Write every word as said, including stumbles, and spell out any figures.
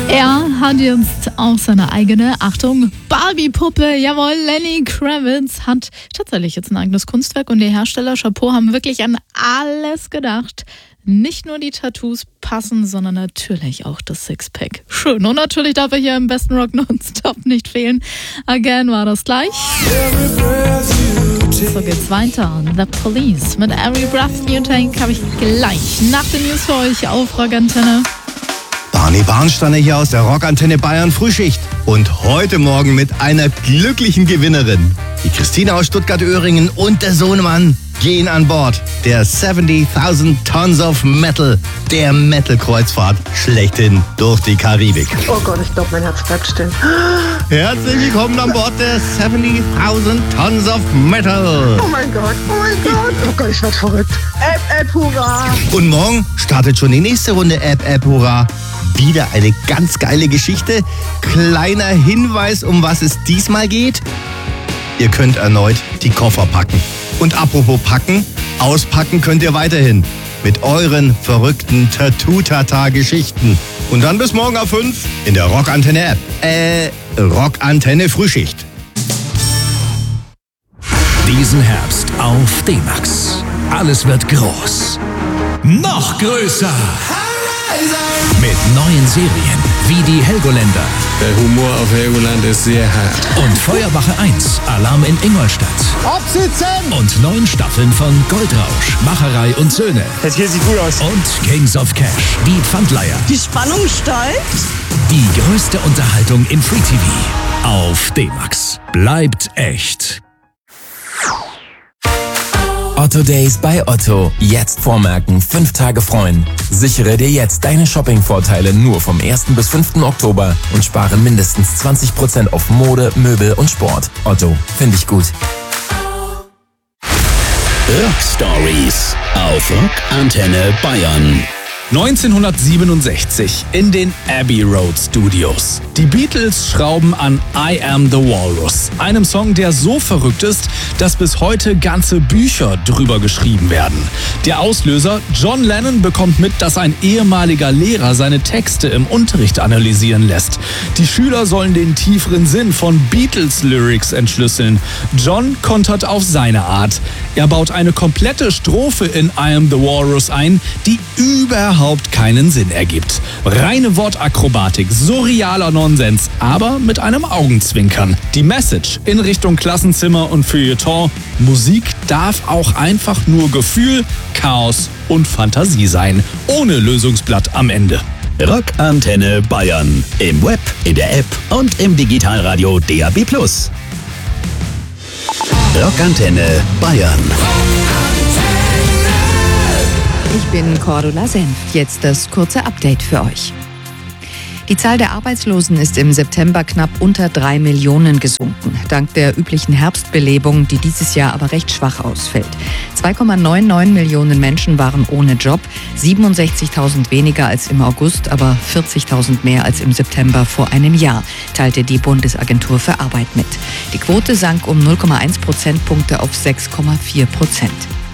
Er hat jetzt auch seine eigene, Achtung, Barbie-Puppe. Jawohl, Lenny Kravitz hat tatsächlich jetzt ein eigenes Kunstwerk und die Hersteller Chapeau haben wirklich an alles gedacht. Nicht nur die Tattoos passen, sondern natürlich auch das Sixpack. Schön. Und natürlich darf er hier im besten Rock Nonstop nicht fehlen. Again war das gleich. So geht's weiter. The Police mit Every Breath You Take habe ich gleich nach den News für euch auf Rock Antenne. Barney Barnsteiner hier aus der Rock Antenne Bayern Frühschicht. Und heute Morgen mit einer glücklichen Gewinnerin. Die Christine aus Stuttgart-Öhringen und der Sohnemann gehen an Bord der siebzigtausend Tons of Metal, der Metal-Kreuzfahrt schlechthin durch die Karibik. Oh Gott, ich glaube, mein Herz bleibt still. Herzlich willkommen an Bord der siebzigtausend Tons of Metal. Oh mein Gott, oh mein Gott. Oh Gott, ich werd verrückt. App, App, hurra. Und morgen startet schon die nächste Runde App, App, hurra. Wieder eine ganz geile Geschichte. Kleiner Hinweis, um was es diesmal geht. Ihr könnt erneut die Koffer packen. Und apropos packen, auspacken könnt ihr weiterhin mit euren verrückten Tattoo-Tata-Geschichten. Und dann bis morgen auf fünf in der Rock-Antenne-App. Äh, Rock-Antenne Frühschicht. Diesen Herbst auf D-Max. Alles wird groß. Noch größer. Mit neuen Serien wie die Helgoländer. Der Humor auf Helgoland ist sehr hart. Und Feuerwache eins, Alarm in Ingolstadt. Absitzen! Und neun Staffeln von Goldrausch, Macherei und Söhne. Das hier sieht gut aus. Und Kings of Cash, die Pfandleiher. Die Spannung steigt. Die größte Unterhaltung im Free-T V. Auf D-Max. Bleibt echt. Otto Days bei Otto. Jetzt vormerken, fünf Tage freuen. Sichere dir jetzt deine Shopping-Vorteile nur vom ersten bis fünften Oktober und spare mindestens zwanzig Prozent auf Mode, Möbel und Sport. Otto, finde ich gut. Rock Stories auf Rock Antenne Bayern. neunzehnhundertsiebenundsechzig in den Abbey Road Studios. Die Beatles schrauben an I Am the Walrus, einem Song, der so verrückt ist, dass bis heute ganze Bücher drüber geschrieben werden. Der Auslöser: John Lennon bekommt mit, dass ein ehemaliger Lehrer seine Texte im Unterricht analysieren lässt. Die Schüler sollen den tieferen Sinn von Beatles-Lyrics entschlüsseln. John kontert auf seine Art. Er baut eine komplette Strophe in I Am the Walrus ein, die überhaupt keinen Sinn ergibt. Reine Wortakrobatik, surrealer Nonsens, aber mit einem Augenzwinkern. Die Message in Richtung Klassenzimmer und Feuilleton: Musik darf auch einfach nur Gefühl, Chaos und Fantasie sein, ohne Lösungsblatt am Ende. Rock Antenne Bayern. Im Web, in der App und im Digitalradio D A B plus. Rock Antenne Bayern. Ich bin Cordula Senft. Jetzt das kurze Update für euch. Die Zahl der Arbeitslosen ist im September knapp unter drei Millionen gesunken, dank der üblichen Herbstbelebung, die dieses Jahr aber recht schwach ausfällt. zwei Komma neunundneunzig Millionen Menschen waren ohne Job, siebenundsechzigtausend weniger als im August, aber vierzigtausend mehr als im September vor einem Jahr, teilte die Bundesagentur für Arbeit mit. Die Quote sank um null Komma eins Prozentpunkte auf sechs Komma vier Prozent.